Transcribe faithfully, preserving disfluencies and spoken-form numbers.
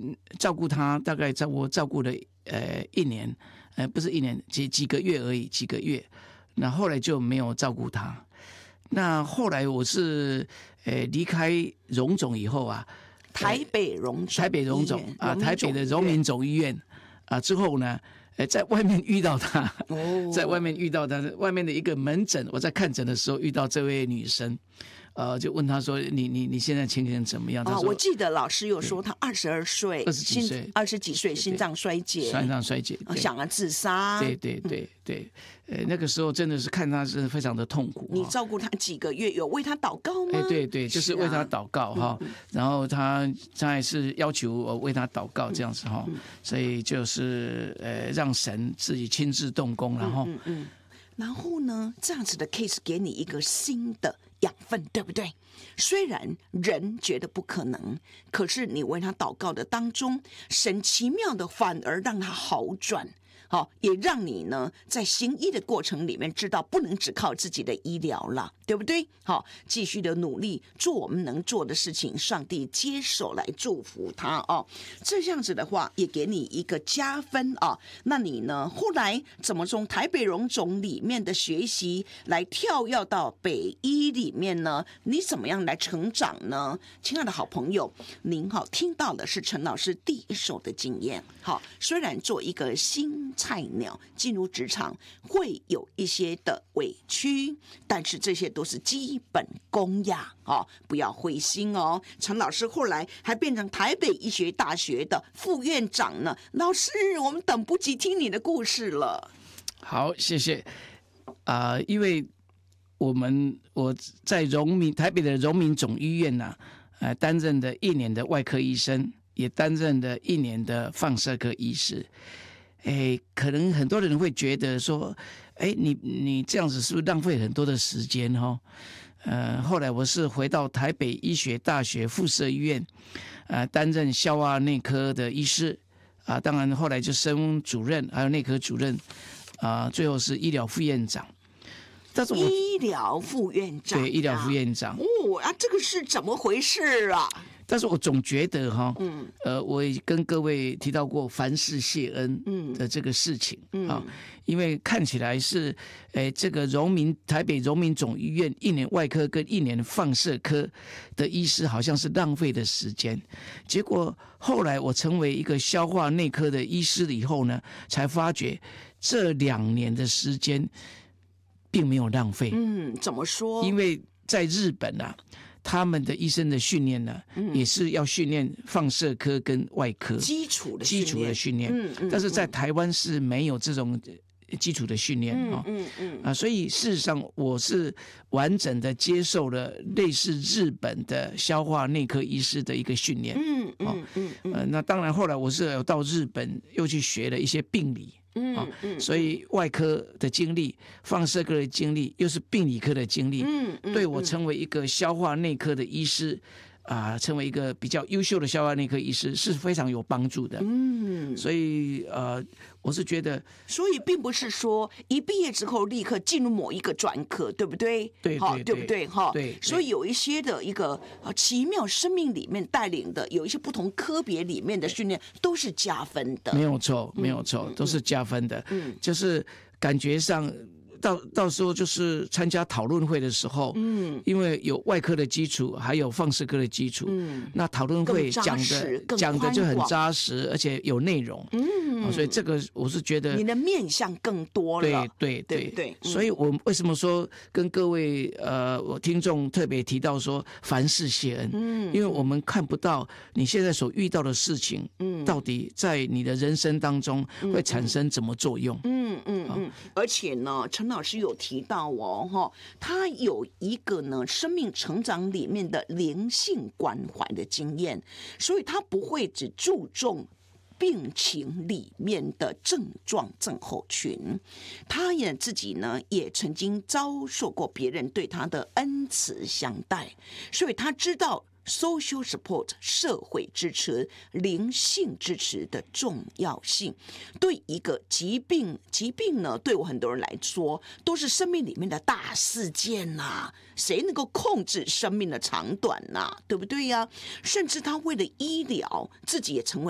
照顾他，大概在我照顾了呃一年，呃不是一年，几几个月而已，几个月。那后来就没有照顾他。那后来我是呃离开荣总以后啊， 台北荣总， 台北荣总啊，台北的荣民总医院啊之后呢，呃在外面遇到他，哦、在外面遇到他，外面的一个门诊，我在看诊的时候遇到这位女生。呃，就问他说：“你你你现在情形怎么样？”他说：“ 啊、我记得老师有说他二十二岁， 二十几岁， 二十几岁心脏衰竭， 心脏衰竭， 想要自杀。 对对对对，呃，那个时候真的是看他是非常的痛苦。 你照顾他几个月，有为他祷告吗？ 哎，对对，就是为他祷告哈、啊嗯。然后他他还是要求我为他祷告这样子哈、嗯，所以就是呃，让神自己亲自动工，然后。 嗯嗯嗯然后呢，这样子的 case 给你一个新的养分，对不对？虽然人觉得不可能，可是你为他祷告的当中，神奇妙的反而让他好转。好，也让你呢在行医的过程里面知道不能只靠自己的医疗了，对不对？好，继续的努力做我们能做的事情，上帝接手来祝福他哦。这样子的话也给你一个加分啊。那你呢后来怎么从台北荣总里面的学习来跳跃到北医里面呢？你怎么样来成长呢？亲爱的好朋友，您好听到的是陈老师第一手的经验。好，虽然做一个新菜鸟进入职场会有一些的委屈，但是这些都是基本功呀，哦，不要灰心哦。陈老师后来还变成台北医学大学的副院长呢。老师，我们等不及听你的故事了。 好，谢谢啊、呃，因为我们我在荣民台北的荣民总医院呢、啊，呃，担任的一年的外科医生，也担任的一年的放射科医师。哎，可能很多人会觉得说，哎，你你这样子是不是浪费很多的时间哈？呃，后来我是回到台北医学大学附设医院，呃，担任消化内科的医师啊，当然后来就升主任，还有内科主任啊，最后是医疗副院长。但是我医疗副院长、啊， 对，医疗副院长哦啊，这个是怎么回事啊？ 但是我总觉得哈，嗯，呃，我也跟各位提到过凡事谢恩的这个事情啊、嗯哦，因为看起来是，诶，这个荣民台北荣民总医院一年外科跟一年放射科的医师好像是浪费的时间，结果后来我成为一个消化内科的医师了以后呢，才发觉这两年的时间并没有浪费。 嗯，怎么说？ 因为在日本啊。他们的医生的训练呢，嗯、也是要训练放射科跟外科基础的基础的训练， 嗯嗯、 但是在台湾是没有这种基础的训练啊、嗯嗯嗯、啊，所以事实上我是完整的接受了类似日本的消化内科医师的一个训练，嗯嗯嗯嗯、呃，那当然后来我是有到日本又去学了一些病理。嗯嗯，所以外科的经历、放射科的经历，又是病理科的经历，嗯嗯，对我成为一个消化内科的医师啊、呃，成为一个比较优秀的消化内科医师是非常有帮助的。嗯，所以呃，我是觉得， 所以并不是说一毕业之后立刻进入某一个专科，对不对？ 对对对不对？哈， 对， 所以有一些的一个奇妙生命里面带领的，有一些不同科别里面的训练都是加分的， 没有错，没有错，嗯、都是加分的。嗯，就是感觉上。到到时候就是参加讨论会的时候，嗯，因为有外科的基础，还有放射科的基础，嗯，那讨论会讲的讲的就很扎实，而且有内容，嗯、哦，所以这个我是觉得你的面向更多了， 对对对对, 对、 嗯，所以我为什么说跟各位呃我听众特别提到说凡事谢恩，嗯，因为我们看不到你现在所遇到的事情，嗯，到底在你的人生当中会产生怎么作用， 嗯嗯嗯，而且呢，陈老师有提到哦，他有一个呢生命成长里面的灵性关怀的经验，所以他不会只注重病情里面的症状症候群，他也自己呢也曾经遭受过别人对他的恩慈相待，所以他知道social support 社会支持、灵性支持的重要性。对一个疾病，疾病呢，对我很多人来说都是生命里面的大事件呐、啊，谁能够控制生命的长短呐、啊？对不对呀、啊？甚至他为了医疗，自己也成为